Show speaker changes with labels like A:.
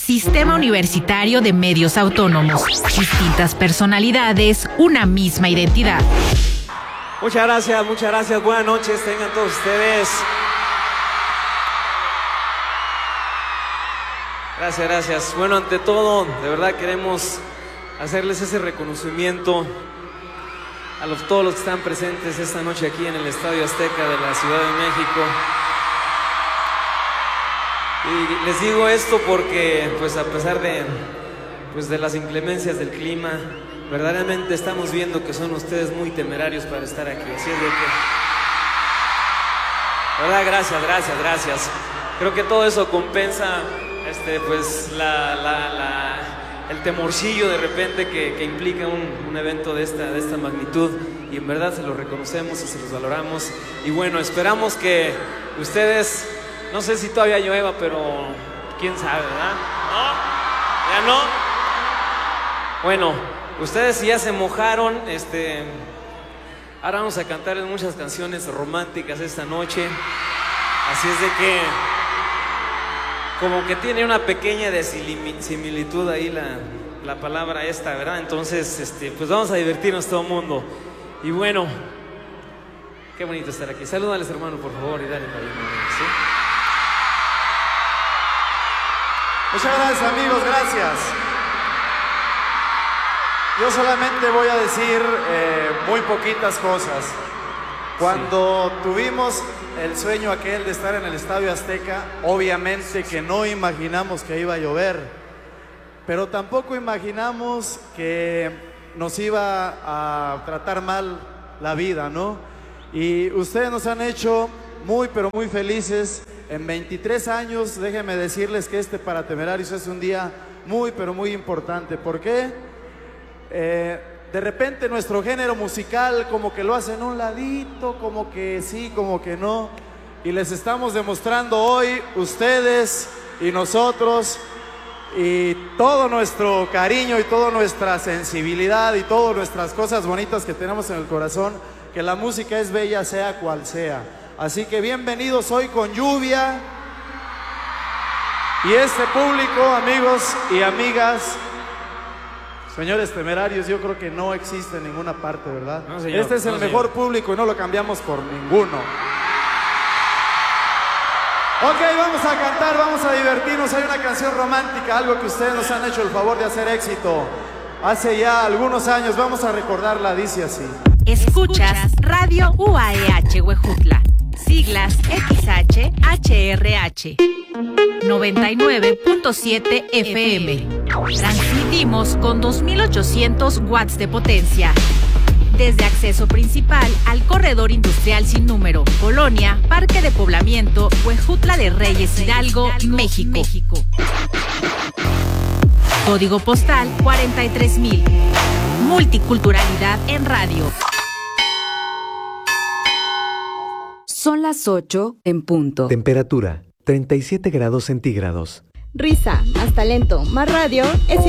A: Sistema Universitario de Medios Autónomos. Distintas personalidades, una misma identidad.
B: Muchas gracias. Buenas noches, tengan todos ustedes. Gracias. Bueno, ante todo, de verdad queremos hacerles ese reconocimiento a todos los que están presentes esta noche aquí en el Estadio Azteca de la Ciudad de México. Y les digo esto porque, pues a pesar de las inclemencias del clima, verdaderamente estamos viendo que son ustedes muy temerarios para estar aquí. Así es de que, verdad, gracias. Creo que todo eso compensa, pues el temorcillo de repente que implica un evento de esta magnitud, y en verdad se lo reconocemos y se los valoramos. Y bueno, esperamos que ustedes, no sé si todavía llueva, pero quién sabe, ¿verdad? ¿No? ¿Ya no? Bueno, ustedes ya se mojaron, ahora vamos a cantarles muchas canciones románticas esta noche, así es de que como que tiene una pequeña similitud ahí la palabra esta, ¿verdad? Entonces, pues vamos a divertirnos todo el mundo. Y bueno, qué bonito estar aquí. Salúdales, hermano, por favor, y dale la bienvenida, ¿sí?
C: Muchas gracias, amigos, gracias. Yo solamente voy a decir muy poquitas cosas. Cuando tuvimos el sueño aquel de estar en el Estadio Azteca, obviamente que no imaginamos que iba a llover, pero tampoco imaginamos que nos iba a tratar mal la vida, ¿no? Y ustedes nos han hecho muy, pero muy felices. En 23 años, déjenme decirles que para Temerarios es un día muy, pero muy importante. ¿Por qué? De repente nuestro género musical como que lo hacen a un ladito, como que sí, como que no, y les estamos demostrando hoy, ustedes y nosotros, y todo nuestro cariño y toda nuestra sensibilidad y todas nuestras cosas bonitas que tenemos en el corazón, que la música es bella sea cual sea. Así que bienvenidos hoy con lluvia, y público, amigos y amigas. Señores Temerarios, yo creo que no existe en ninguna parte, ¿verdad?
B: No, señor,
C: este es el mejor público y no lo cambiamos por ninguno. Ok, vamos a cantar, vamos a divertirnos. Hay una canción romántica, algo que ustedes nos han hecho el favor de hacer éxito hace ya algunos años. Vamos a recordarla, dice así.
A: Escuchas Radio UAEH Huejutla. Siglas XHHRH 99.7 FM. Transmitimos con 2800 watts de potencia. Desde acceso principal al corredor industrial sin número, Colonia, Parque de Poblamiento, Huejutla de Reyes Hidalgo, México. Código postal 43000. Multiculturalidad en radio.
D: Son las 8 en punto.
E: Temperatura 37 grados centígrados.
F: Risa, más talento, más radio es